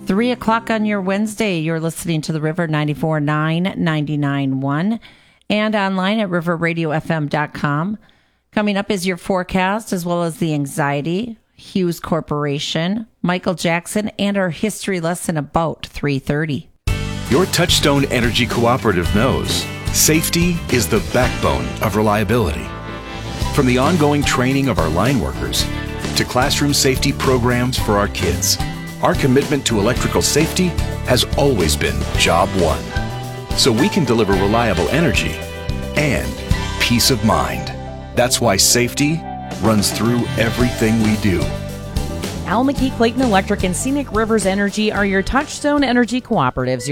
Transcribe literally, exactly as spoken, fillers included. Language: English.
three o'clock on your Wednesday. You're listening to The River ninety-four point nine, ninety-nine point one, and online at river radio f m dot com. Coming up is your forecast, as well as the anxiety, Hughes Corporation, Michael Jackson, and our history lesson about three thirty. Your Touchstone Energy Cooperative knows safety is the backbone of reliability. From the ongoing training of our line workers to classroom safety programs for our kids, our commitment to electrical safety has always been job one. So we can deliver reliable energy and peace of mind. That's why safety runs through everything we do. Al McKee Clayton Electric and Scenic Rivers Energy are your Touchstone Energy Cooperatives.